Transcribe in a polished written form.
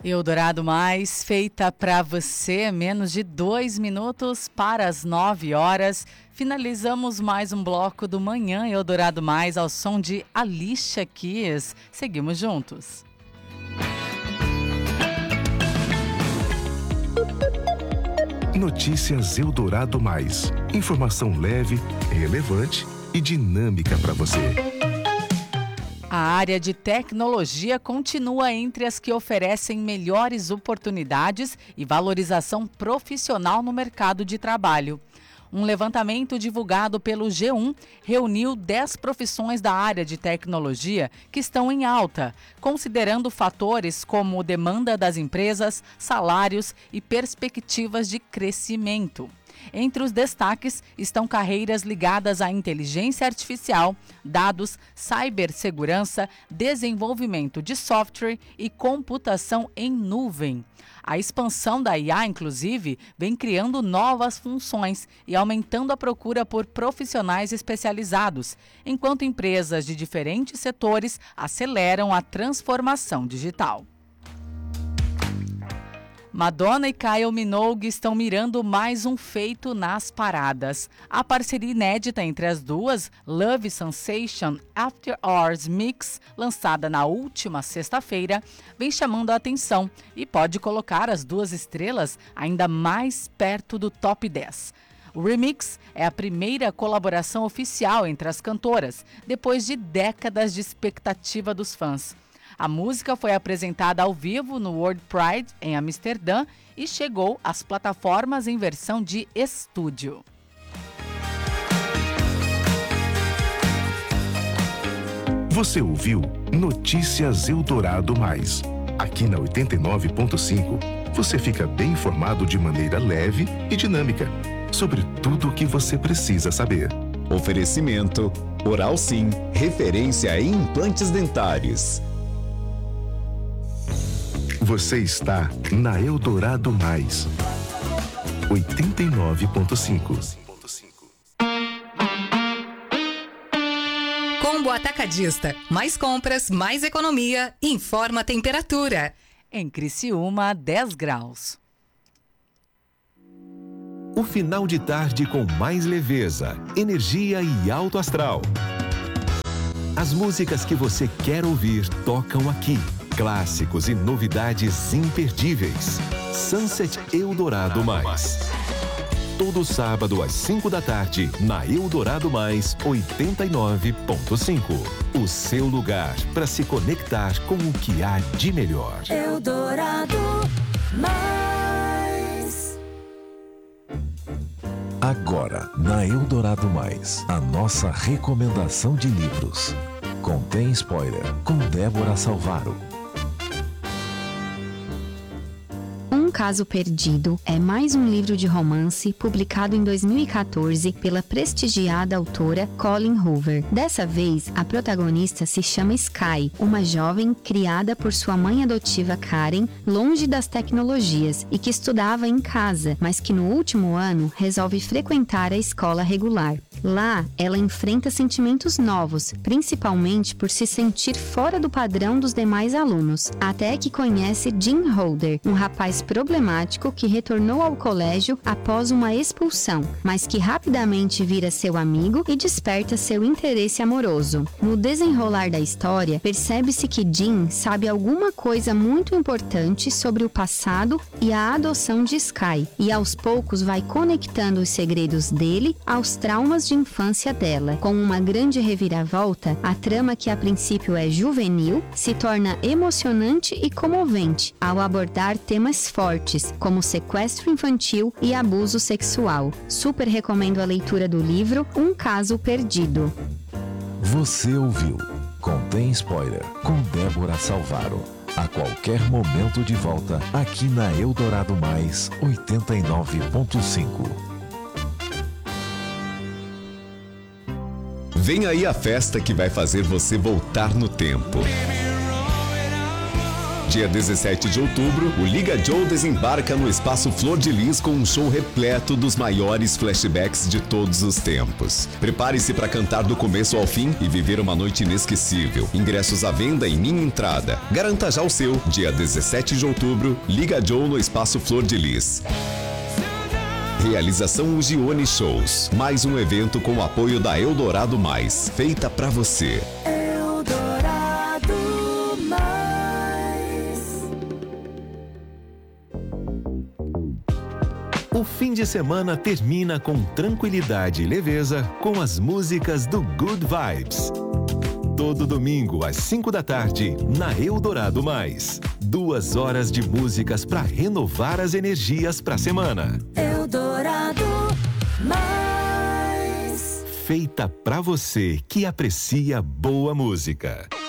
Eldorado Mais, feita para você, menos de 2 minutos para as 9 horas. Finalizamos mais um bloco do Manhã Eldorado Mais ao som de Alicia Keys. Seguimos juntos. Notícias Eldorado Mais. Informação leve, relevante e dinâmica para você. A área de tecnologia continua entre as que oferecem melhores oportunidades e valorização profissional no mercado de trabalho. Um levantamento divulgado pelo G1 reuniu 10 profissões da área de tecnologia que estão em alta, considerando fatores como demanda das empresas, salários e perspectivas de crescimento. Entre os destaques estão carreiras ligadas à inteligência artificial, dados, cibersegurança, desenvolvimento de software e computação em nuvem. A expansão da IA, inclusive, vem criando novas funções e aumentando a procura por profissionais especializados, enquanto empresas de diferentes setores aceleram a transformação digital. Madonna e Kylie Minogue estão mirando mais um feito nas paradas. A parceria inédita entre as duas, Love Sensation After Hours Mix, lançada na última sexta-feira, vem chamando a atenção e pode colocar as duas estrelas ainda mais perto do top 10. O remix é a primeira colaboração oficial entre as cantoras, depois de décadas de expectativa dos fãs. A música foi apresentada ao vivo no World Pride, em Amsterdã, e chegou às plataformas em versão de estúdio. Você ouviu Notícias Eldorado Mais. Aqui na 89.5, você fica bem informado de maneira leve e dinâmica sobre tudo o que você precisa saber. Oferecimento Oral Sim, referência em implantes dentários. Você está na Eldorado Mais 89.5. Combo Atacadista. Mais compras, mais economia. Informa a temperatura. Em Criciúma, 10 graus. O final de tarde com mais leveza, energia e alto astral. As músicas que você quer ouvir tocam aqui. Clássicos e novidades imperdíveis. Sunset Eldorado Mais. Todo sábado às 5 da tarde, na Eldorado Mais 89.5. O seu lugar para se conectar com o que há de melhor. Eldorado Mais. Agora, na Eldorado Mais, a nossa recomendação de livros. Contém spoiler, com Débora Salvaro. Um Caso Perdido é mais um livro de romance publicado em 2014 pela prestigiada autora Colleen Hoover. Dessa vez, a protagonista se chama Sky, uma jovem criada por sua mãe adotiva Karen, longe das tecnologias e que estudava em casa, mas que no último ano resolve frequentar a escola regular. Lá, ela enfrenta sentimentos novos, principalmente por se sentir fora do padrão dos demais alunos, até que conhece Jim Holder, um rapaz problemático que retornou ao colégio após uma expulsão, mas que rapidamente vira seu amigo e desperta seu interesse amoroso. No desenrolar da história, percebe-se que Jim sabe alguma coisa muito importante sobre o passado e a adoção de Sky, e aos poucos vai conectando os segredos dele aos traumas de infância dela. Com uma grande reviravolta, a trama, que a princípio é juvenil, se torna emocionante e comovente ao abordar temas fortes, como sequestro infantil e abuso sexual. Super recomendo a leitura do livro Um Caso Perdido. Você ouviu Contém Spoiler, com Débora Salvaro. A qualquer momento de volta, aqui na Eldorado Mais 89.5. Vem aí a festa que vai fazer você voltar no tempo. Dia 17 de outubro, o Liga Joe desembarca no Espaço Flor de Lis com um show repleto dos maiores flashbacks de todos os tempos. Prepare-se para cantar do começo ao fim e viver uma noite inesquecível. Ingressos à venda em Minha Entrada. Garanta já o seu. Dia 17 de outubro, Liga Joe no Espaço Flor de Lis. Realização Ugione Shows. Mais um evento com o apoio da Eldorado Mais. Feita pra você. Eldorado Mais. O fim de semana termina com tranquilidade e leveza com as músicas do Good Vibes. Todo domingo, às 5 da tarde, na Eldorado Mais. 2 horas de músicas para renovar as energias para a semana. Eldorado Mais. Feita para você que aprecia boa música.